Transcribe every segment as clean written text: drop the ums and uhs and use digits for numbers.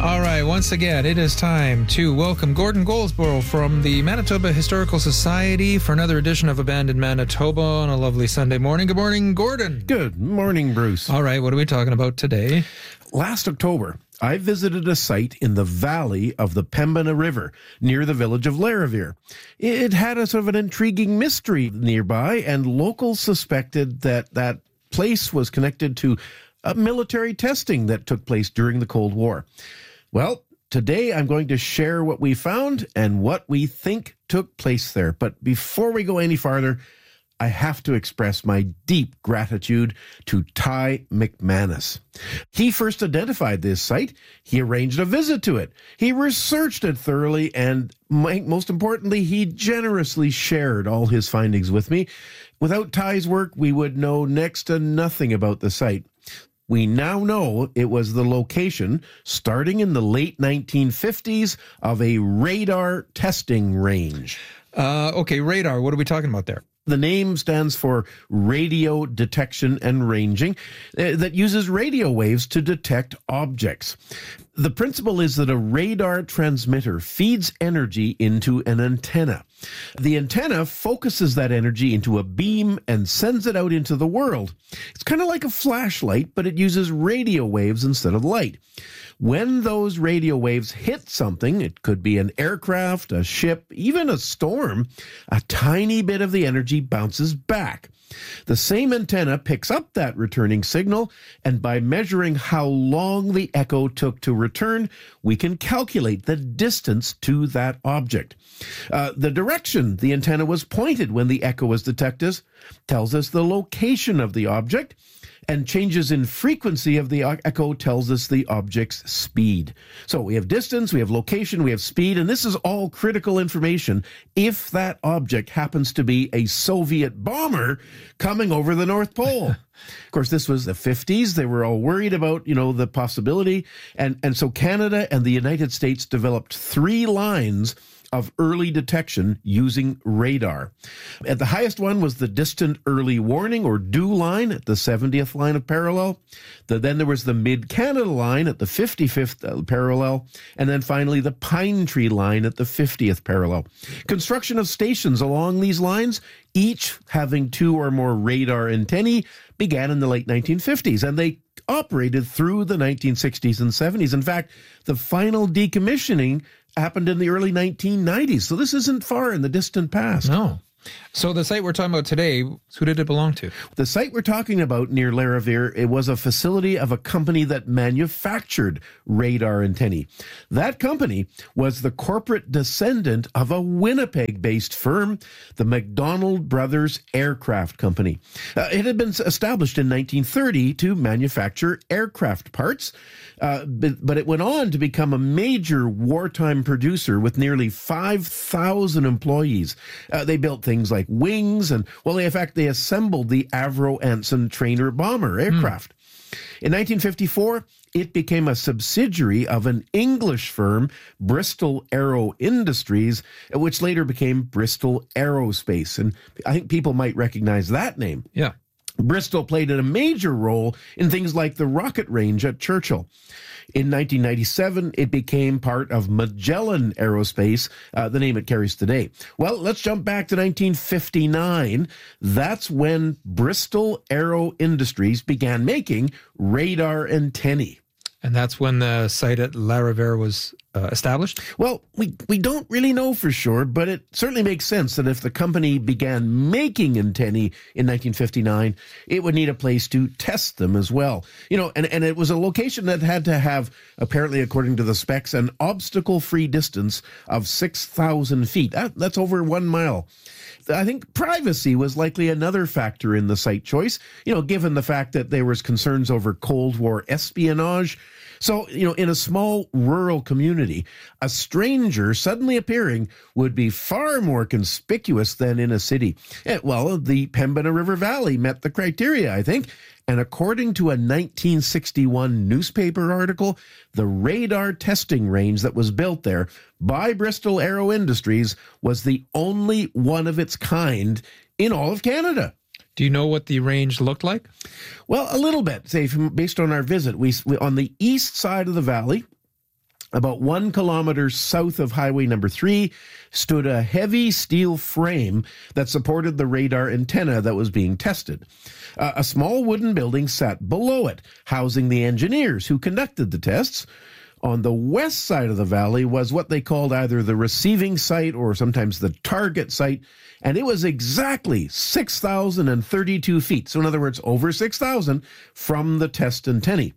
All right, once again, it is time to welcome Gordon Goldsboro from the Manitoba Historical Society for another edition of Abandoned Manitoba on a lovely Sunday morning. Good morning, Gordon. Good morning, Bruce. All right, what are we talking about today? Last October, I visited a site in the valley of the Pembina River near the village of Larivire. It had a sort of an intriguing mystery nearby, and locals suspected that that place was connected to military testing that took place during the Cold War. Well, today I'm going to share what we found and what we think took place there. But before we go any farther, I have to express my deep gratitude to Ty McManus. He first identified this site. He arranged a visit to it. He researched it thoroughly, and most importantly, he generously shared all his findings with me. Without Ty's work, we would know next to nothing about the site. We now know it was the location, starting in the late 1950s, of a radar testing range. Okay, radar. What are we talking about there? The name stands for Radio Detection and Ranging, that uses radio waves to detect objects. The principle is that a radar transmitter feeds energy into an antenna. The antenna focuses that energy into a beam and sends it out into the world. It's kind of like a flashlight, but it uses radio waves instead of light. When those radio waves hit something, it could be an aircraft, a ship, even a storm, a tiny bit of the energy bounces back. The same antenna picks up that returning signal, and by measuring how long the echo took to return, we can calculate the distance to that object. The direction the antenna was pointed when the echo was detected tells us the location of the object, and changes in frequency of the echo tells us the object's speed. So we have distance, we have location, we have speed, and this is all critical information if that object happens to be a Soviet bomber coming over the North Pole. Of course, this was the 50s. They were all worried about, the possibility. And so Canada and the United States developed 3 lines of early detection using radar. At the highest one was the Distant Early Warning, or DEW line, at the 70th line of parallel. Then there was the Mid-Canada line at the 55th parallel. And then finally the Pine Tree line at the 50th parallel. Construction of stations along these lines, each having 2 or more radar antennae, began in the late 1950s, and they operated through the 1960s and 70s. In fact, the final decommissioning happened in the early 1990s, so this isn't far in the distant past. No. So the site we're talking about today, who did it belong to? The site we're talking about near Larivire, it was a facility of a company that manufactured radar antennae. That company was the corporate descendant of a Winnipeg-based firm, the McDonald Brothers Aircraft Company. It had been established in 1930 to manufacture aircraft parts, but it went on to become a major wartime producer with nearly 5,000 employees. They built things like wings, and, in fact, they assembled the Avro Anson trainer bomber aircraft. In 1954, it became a subsidiary of an English firm, Bristol Aero Industries, which later became Bristol Aerospace. And I think people might recognize that name. Yeah. Bristol played a major role in things like the rocket range at Churchill. In 1997, it became part of Magellan Aerospace, the name it carries today. Well, let's jump back to 1959. That's when Bristol Aero Industries began making radar antennae. And that's when the site at Larivire was established? Well, we don't really know for sure, but it certainly makes sense that if the company began making antennae in 1959, it would need a place to test them as well. And it was a location that had to have, apparently according to the specs, an obstacle-free distance of 6,000 feet. That's over 1 mile. I think privacy was likely another factor in the site choice, given the fact that there was concerns over Cold War espionage. So, in a small rural community, a stranger suddenly appearing would be far more conspicuous than in a city. Well, the Pembina River Valley met the criteria, I think. And according to a 1961 newspaper article, the radar testing range that was built there by Bristol Aero Industries was the only one of its kind in all of Canada. Do you know what the range looked like? Well, a little bit. Based on our visit, we on the east side of the valley, About 1 kilometer south of Highway number 3 stood a heavy steel frame that supported the radar antenna that was being tested. A small wooden building sat below it, housing the engineers who conducted the tests. On the west side of the valley was what they called either the receiving site or sometimes the target site, and it was exactly 6,032 feet. So in other words, over 6,000 from the test antennae.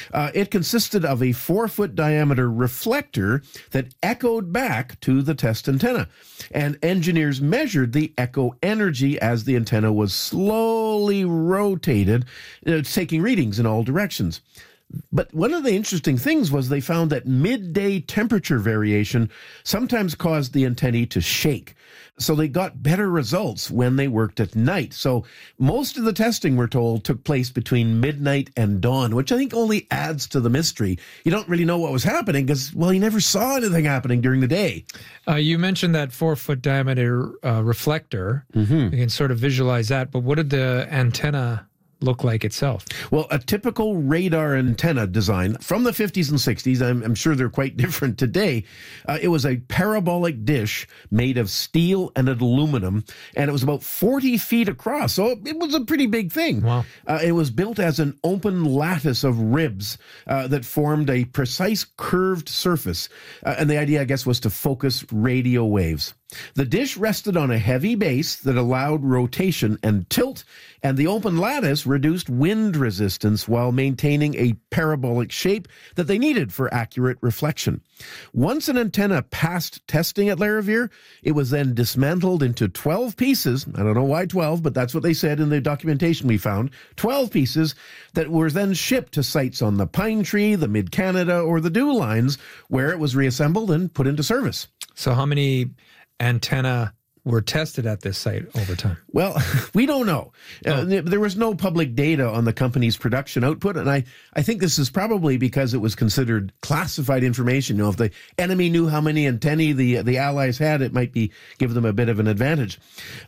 It consisted of a 4-foot diameter reflector that echoed back to the test antenna. And engineers measured the echo energy as the antenna was slowly rotated, taking readings in all directions. But one of the interesting things was they found that midday temperature variation sometimes caused the antennae to shake. So they got better results when they worked at night. So most of the testing, we're told, took place between midnight and dawn, which I think only adds to the mystery. You don't really know what was happening because, well, you never saw anything happening during the day. You mentioned that 4-foot diameter reflector. You can sort of visualize that. But what did the antenna look like itself? Well, a typical radar antenna design from the 50s and 60s, I'm sure they're quite different today. It was a parabolic dish made of steel and aluminum, and it was about 40 feet across, so it was a pretty big thing. Wow. It was built as an open lattice of ribs that formed a precise curved surface, and the idea, I guess, was to focus radio waves. The dish rested on a heavy base that allowed rotation and tilt, and the open lattice reduced wind resistance while maintaining a parabolic shape that they needed for accurate reflection. Once an antenna passed testing at Lariviere, it was then dismantled into 12 pieces. I don't know why 12, but that's what they said in the documentation we found. 12 pieces that were then shipped to sites on the Pine Tree, the Mid-Canada, or the Dew lines, where it was reassembled and put into service. So how many antenna were tested at this site over time? Well, we don't know. There was no public data on the company's production output, and I think this is probably because it was considered classified information. You know, if the enemy knew how many antennae the Allies had, it might give them a bit of an advantage.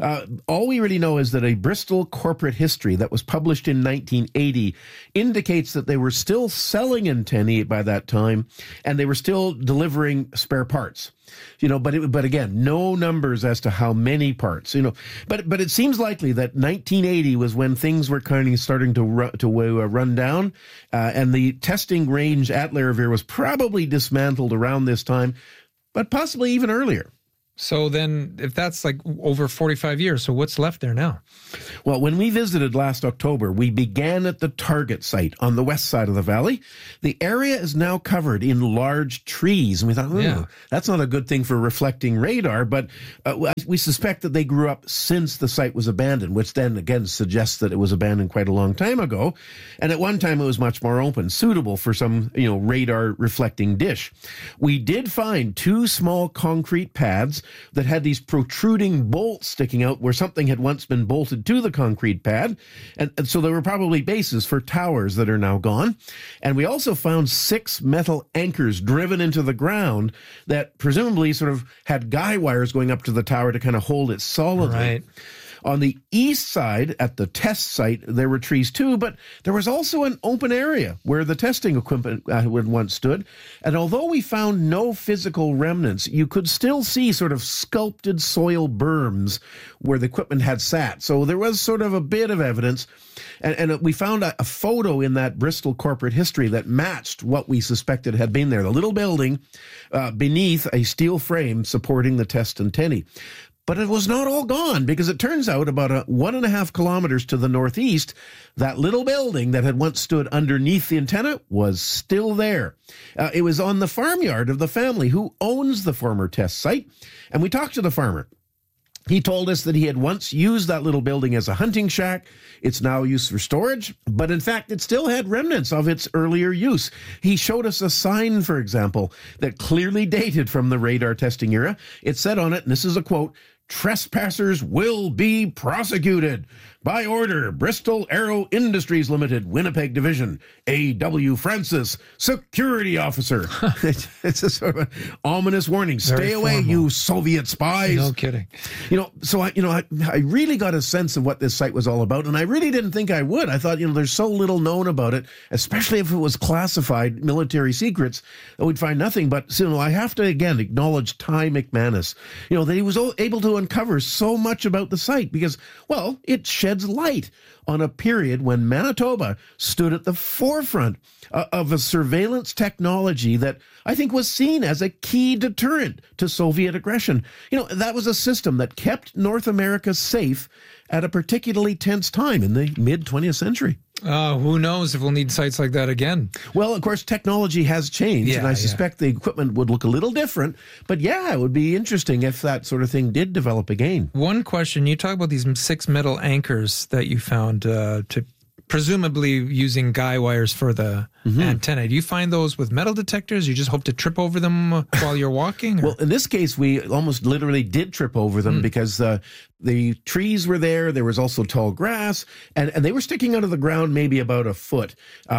All we really know is that a Bristol corporate history that was published in 1980 indicates that they were still selling antennae by that time, and they were still delivering spare parts. You know, but again, no numbers as to how many parts. You know, but it seems likely that 1980 was when things were kind of starting to run down, and the testing range at Lariviere was probably dismantled around this time, but possibly even earlier. So then, if that's like over 45 years, so what's left there now? Well, when we visited last October, we began at the target site on the west side of the valley. The area is now covered in large trees, and we thought, that's not a good thing for reflecting radar, but we suspect that they grew up since the site was abandoned, which then again suggests that it was abandoned quite a long time ago. And at one time, it was much more open, suitable for some, radar reflecting dish. We did find 2 small concrete pads that had these protruding bolts sticking out where something had once been bolted to the concrete pad. And so there were probably bases for towers that are now gone. And we also found 6 metal anchors driven into the ground that presumably sort of had guy wires going up to the tower to kind of hold it solidly. Right. On the east side, at the test site, there were trees too, but there was also an open area where the testing equipment had once stood. And although we found no physical remnants, you could still see sort of sculpted soil berms where the equipment had sat. So there was sort of a bit of evidence. And we found a photo in that Bristol corporate history that matched what we suspected had been there. The little building beneath a steel frame supporting the test antennae. But it was not all gone, because it turns out about 1.5 kilometers to the northeast, that little building that had once stood underneath the antenna was still there. It was on the farmyard of the family who owns the former test site, and we talked to the farmer. He told us that he had once used that little building as a hunting shack. It's now used for storage, but in fact, it still had remnants of its earlier use. He showed us a sign, for example, that clearly dated from the radar testing era. It said on it, and this is a quote, Trespassers will be prosecuted. By order, Bristol Aero Industries Limited, Winnipeg Division, A.W. Francis, Security Officer. It's a sort of an ominous warning. Stay away, you Soviet spies. No kidding. So I really got a sense of what this site was all about, and I really didn't think I would. I thought, there's so little known about it, especially if it was classified military secrets, that we'd find nothing. But I have to again acknowledge Ty McManus. That he was able to uncover so much about the site because, well, it sheds light on a period when Manitoba stood at the forefront of a surveillance technology that I think was seen as a key deterrent to Soviet aggression. That was a system that kept North America safe at a particularly tense time in the mid-20th century. Who knows if we'll need sites like that again? Well, of course, technology has changed, and I suspect the equipment would look a little different. But yeah, it would be interesting if that sort of thing did develop again. One question, you talk about these 6 metal anchors that you found to presumably using guy wires for the antenna. Do you find those with metal detectors? You just hope to trip over them while you're walking? Or? Well, in this case, we almost literally did trip over them because the trees were there. There was also tall grass, and they were sticking out of the ground maybe about a foot.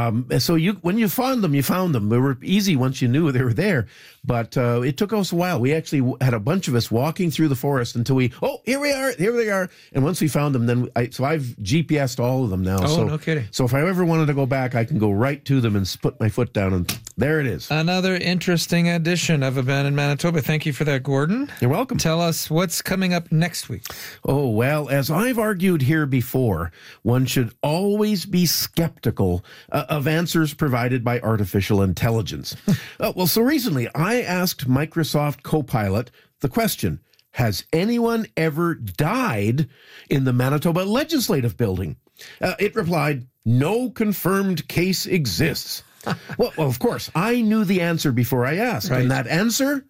So when you found them, you found them. They were easy once you knew they were there. But it took us a while. We actually had a bunch of us walking through the forest until here they are. And once we found them, then I've GPSed all of them now. No kidding. So if I ever wanted to go back, I can go right to them and put my foot down, and there it is. Another interesting edition of Abandoned Manitoba. Thank you for that, Gordon. You're welcome. Tell us what's coming up next week. Oh, well, as I've argued here before, one should always be skeptical of answers provided by artificial intelligence. So recently I asked Microsoft Copilot the question, has anyone ever died in the Manitoba Legislative Building? It replied, no confirmed case exists. Well, of course, I knew the answer before I asked, and that answer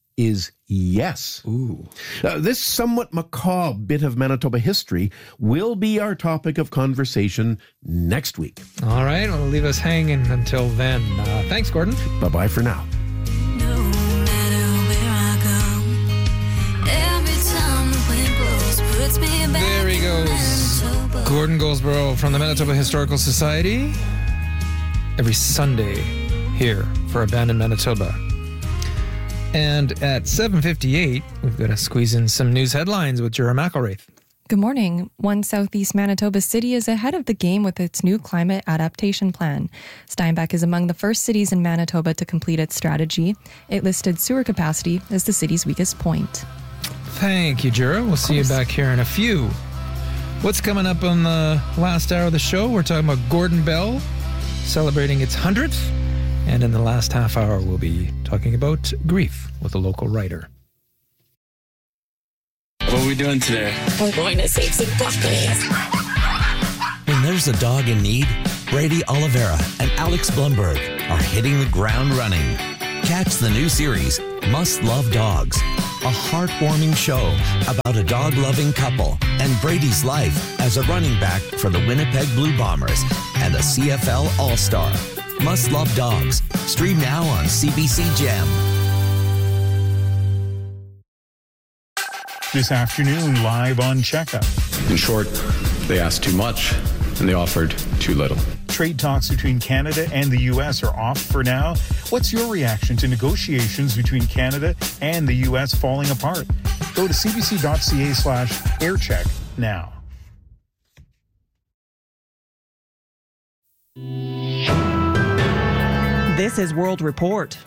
is yes. Ooh. This somewhat macabre bit of Manitoba history will be our topic of conversation next week. All right, well, leave us hanging until then. Thanks, Gordon. Bye-bye for now. There he goes. Gordon Goldsboro from the Manitoba Historical Society. Every Sunday here for Abandoned Manitoba. And at 7:58, we've got to squeeze in some news headlines with Jura McElraith. Good morning. One Southeast Manitoba city is ahead of the game with its new climate adaptation plan. Steinbach is among the first cities in Manitoba to complete its strategy. It listed sewer capacity as the city's weakest point. Thank you, Jura. We'll see you back here in a few. What's coming up on the last hour of the show? We're talking about Gordon Bell celebrating its 100th. And in the last half hour, we'll be talking about grief with a local writer. What are we doing today? We're going to save some puppies. When there's a dog in need, Brady Oliveira and Alex Blumberg are hitting the ground running. Catch the new series, Must Love Dogs, a heartwarming show about a dog-loving couple and Brady's life as a running back for the Winnipeg Blue Bombers and a CFL All-Star. Must Love Dogs. Stream now on CBC Gem. This afternoon, live on Checkup. In short, they asked too much and they offered too little. Trade talks between Canada and the U.S. are off for now. What's your reaction to negotiations between Canada and the U.S. falling apart? Go to cbc.ca/aircheck now. This is World Report.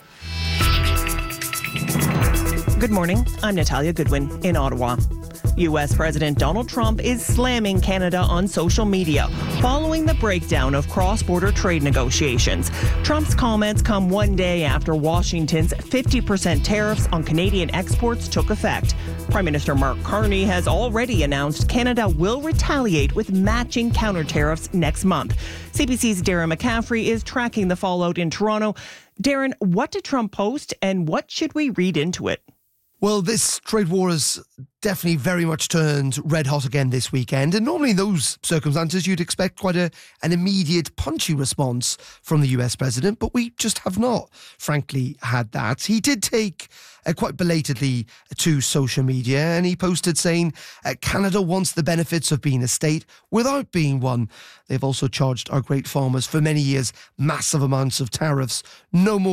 Good morning. I'm Natalia Goodwin in Ottawa. U.S. President Donald Trump is slamming Canada on social media following the breakdown of cross-border trade negotiations. Trump's comments come one day after Washington's 50% tariffs on Canadian exports took effect. Prime Minister Mark Carney has already announced Canada will retaliate with matching counter tariffs next month. CBC's Darren McCaffrey is tracking the fallout in Toronto. Darren, what did Trump post and what should we read into it? Well, this trade war has definitely very much turned red hot again this weekend. And normally in those circumstances, you'd expect quite an immediate punchy response from the US president. But we just have not, frankly, had that. He did take quite belatedly to social media, and he posted saying, Canada wants the benefits of being a state without being one. They've also charged our great farmers for many years massive amounts of tariffs. No more! !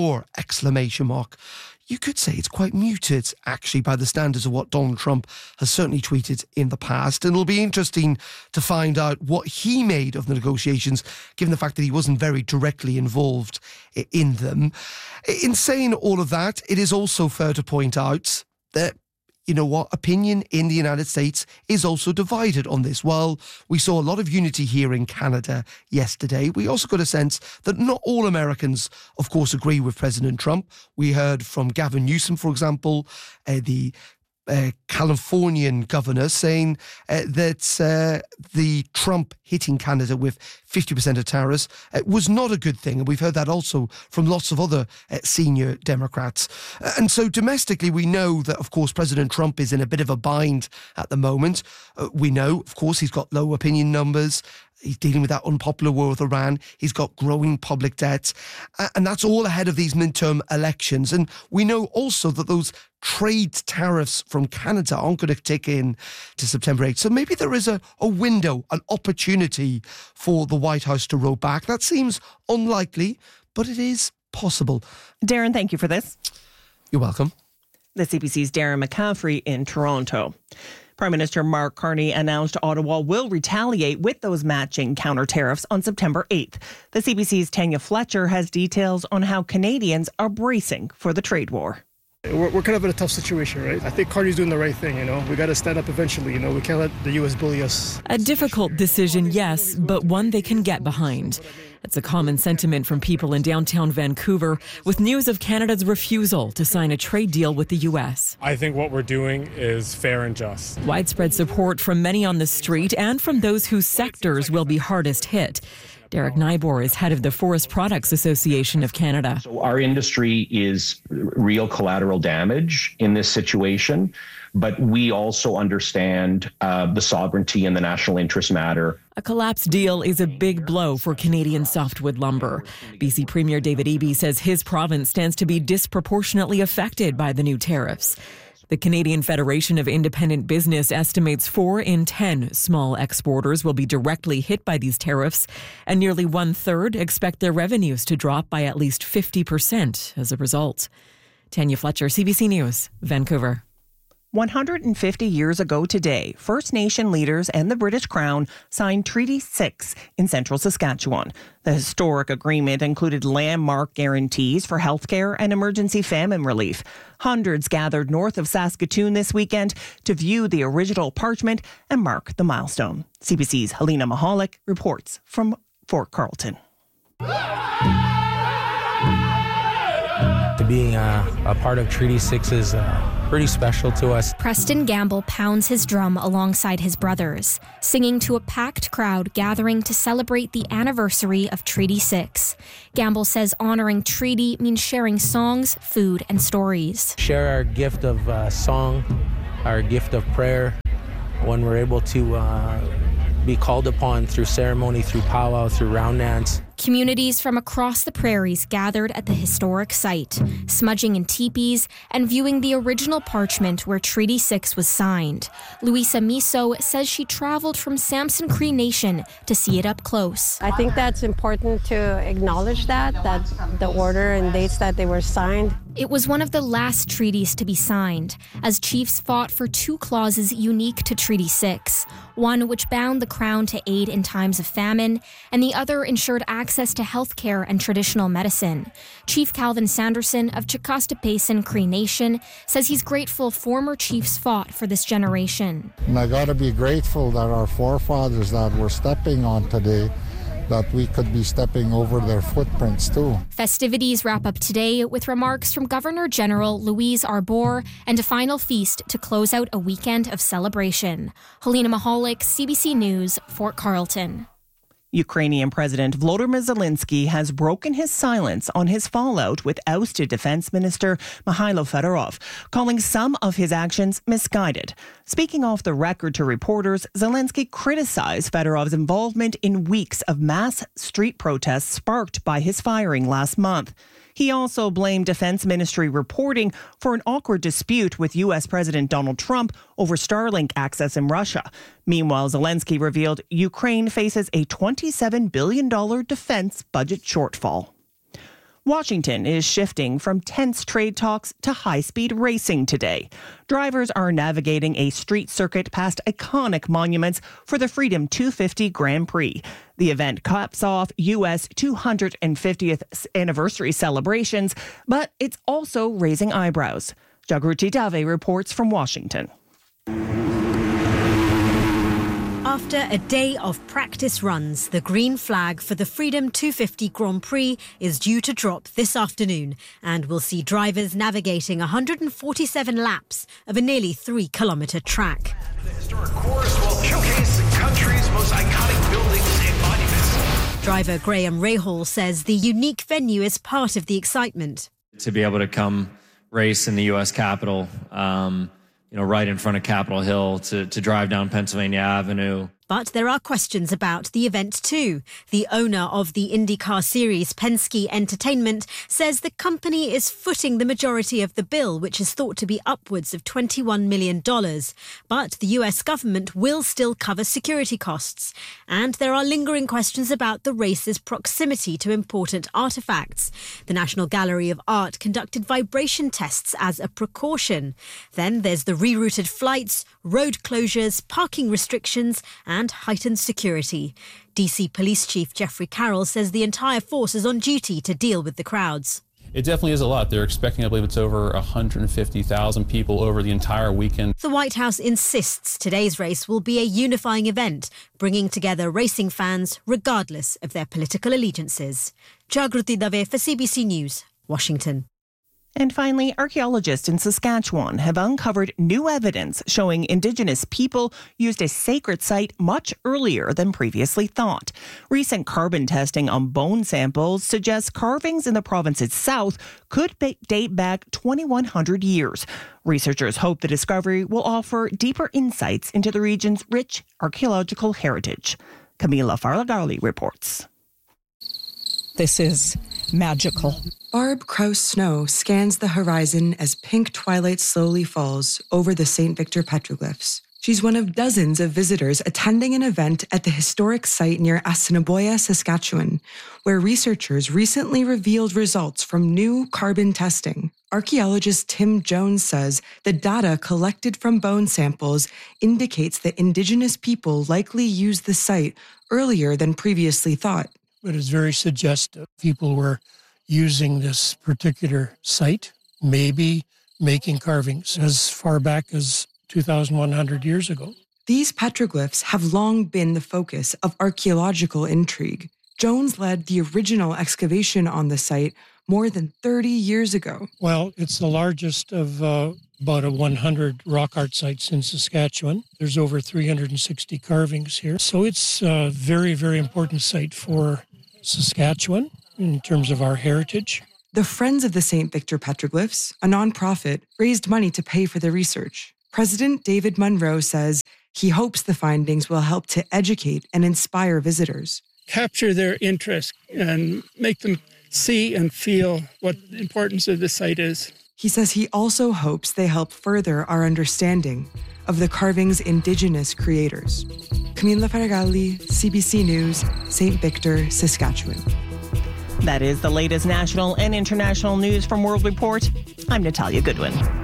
You could say it's quite muted, actually, by the standards of what Donald Trump has certainly tweeted in the past. And it'll be interesting to find out what he made of the negotiations, given the fact that he wasn't very directly involved in them. In saying all of that, it is also fair to point out that, you know what, opinion in the United States is also divided on this. While we saw a lot of unity here in Canada yesterday, we also got a sense that not all Americans, of course, agree with President Trump. We heard from Gavin Newsom, for example, the Californian governor, saying that the Trump hitting Canada with 50% of tariffs was not a good thing. And we've heard that also from lots of other senior Democrats. And so domestically, we know that, of course, President Trump is in a bit of a bind at the moment. We know, of course, he's got low opinion numbers. He's dealing with that unpopular war with Iran. He's got growing public debt. And that's all ahead of these midterm elections. And we know also that those trade tariffs from Canada aren't going to tick in to September 8th. So maybe there is a window, an opportunity for the White House to roll back. That seems unlikely, but it is possible. Darren, thank you for this. You're welcome. The CBC's Darren McCaffrey in Toronto. Prime Minister Mark Carney announced Ottawa will retaliate with those matching counter tariffs on September 8th. The CBC's Tanya Fletcher has details on how Canadians are bracing for the trade war. We're kind of in a tough situation, right? I think Carney's doing the right thing, We got to stand up eventually, We can't let the U.S. bully us. A difficult decision, yes, but one they can get behind. It's a common sentiment from people in downtown Vancouver with news of Canada's refusal to sign a trade deal with the U.S. I think what we're doing is fair and just. Widespread support from many on the street and from those whose sectors will be hardest hit. Derek Nybor is head of the Forest Products Association of Canada. So our industry is real collateral damage in this situation, but we also understand the sovereignty and the national interest matter. A collapsed deal is a big blow for Canadian softwood lumber. BC Premier David Eby says his province stands to be disproportionately affected by the new tariffs. The Canadian Federation of Independent Business estimates 4 in 10 small exporters will be directly hit by these tariffs, and nearly 1/3 expect their revenues to drop by at least 50% as a result. Tanya Fletcher, CBC News, Vancouver. 150 years ago today, First Nation leaders and the British Crown signed Treaty 6 in central Saskatchewan. The historic agreement included landmark guarantees for healthcare and emergency famine relief. Hundreds gathered north of Saskatoon this weekend to view the original parchment and mark the milestone. CBC's Helena Mahalik reports from Fort Carlton. Being a part of Treaty 6 is pretty special to us. Preston Gamble pounds his drum alongside his brothers, singing to a packed crowd gathering to celebrate the anniversary of Treaty 6. Gamble says honoring treaty means sharing songs, food, and stories. Share our gift of song, our gift of prayer, when we're able to be called upon through ceremony, through powwow, through round dance. Communities from across the prairies gathered at the historic site, smudging in teepees and viewing the original parchment where Treaty 6 was signed. Louisa Miso says she traveled from Samson Cree Nation to see it up close. I think that's important to acknowledge that the order and dates that they were signed. It was one of the last treaties to be signed, as chiefs fought for 2 clauses unique to Treaty 6, one which bound the Crown to aid in times of famine, and the other ensured access to health care and traditional medicine. Chief Calvin Sanderson of Chickastapason Cree Nation says he's grateful former chiefs fought for this generation. And I gotta be grateful that our forefathers that we're stepping on today, that we could be stepping over their footprints too. Festivities wrap up today with remarks from Governor General Louise Arbour and a final feast to close out a weekend of celebration. Helena Mahalik, CBC News, Fort Carlton. Ukrainian President Volodymyr Zelensky has broken his silence on his fallout with ousted Defense Minister Mikhailo Fedorov, calling some of his actions misguided. Speaking off the record to reporters, Zelensky criticized Fedorov's involvement in weeks of mass street protests sparked by his firing last month. He also blamed Defense Ministry reporting for an awkward dispute with U.S. President Donald Trump over Starlink access in Russia. Meanwhile, Zelensky revealed Ukraine faces a $27 billion defense budget shortfall. Washington is shifting from tense trade talks to high-speed racing today. Drivers are navigating a street circuit past iconic monuments for the Freedom 250 Grand Prix. The event caps off U.S. 250th anniversary celebrations, but it's also raising eyebrows. Jagruti Dave reports from Washington. After a day of practice runs, the green flag for the Freedom 250 Grand Prix is due to drop this afternoon, and we'll see drivers navigating 147 laps of a nearly 3-kilometre track. The historic course will showcase the country's most iconic buildings and monuments. Driver Graham Rahal says the unique venue is part of the excitement. To be able to come race in the U.S. Capitol, right in front of Capitol Hill, to drive down Pennsylvania Avenue. But there are questions about the event too. The owner of the IndyCar series, Penske Entertainment, says the company is footing the majority of the bill, which is thought to be upwards of $21 million. But the US government will still cover security costs. And there are lingering questions about the race's proximity to important artefacts. The National Gallery of Art conducted vibration tests as a precaution. Then there's the rerouted flights, road closures, parking restrictions, and heightened security. DC Police Chief Jeffrey Carroll says the entire force is on duty to deal with the crowds. It definitely is a lot. They're expecting, I believe it's over 150,000 people over the entire weekend. The White House insists today's race will be a unifying event, bringing together racing fans regardless of their political allegiances. Jagruti Dave for CBC News, Washington. And finally, archaeologists in Saskatchewan have uncovered new evidence showing Indigenous people used a sacred site much earlier than previously thought. Recent carbon testing on bone samples suggests carvings in the province's south could date back 2,100 years. Researchers hope the discovery will offer deeper insights into the region's rich archaeological heritage. Camila Farlagali reports. This is magical. Barb Kraus Snow scans the horizon as pink twilight slowly falls over the St. Victor petroglyphs. She's one of dozens of visitors attending an event at the historic site near Assiniboia, Saskatchewan, where researchers recently revealed results from new carbon testing. Archaeologist Tim Jones says the data collected from bone samples indicates that Indigenous people likely used the site earlier than previously thought. But it's very suggestive. People were using this particular site, maybe making carvings as far back as 2,100 years ago. These petroglyphs have long been the focus of archaeological intrigue. Jones led the original excavation on the site more than 30 years ago. Well, it's the largest of about 100 rock art sites in Saskatchewan. There's over 360 carvings here. So it's a very, very important site for Saskatchewan in terms of our heritage. The Friends of the St. Victor Petroglyphs, a nonprofit, raised money to pay for the research. President David Munro says he hopes the findings will help to educate and inspire visitors. Capture their interest and make them see and feel what the importance of the site is. He says he also hopes they help further our understanding of the carving's Indigenous creators. Camila Farragalli, CBC News, St. Victor, Saskatchewan. That is the latest national and international news from World Report. I'm Natalia Goodwin.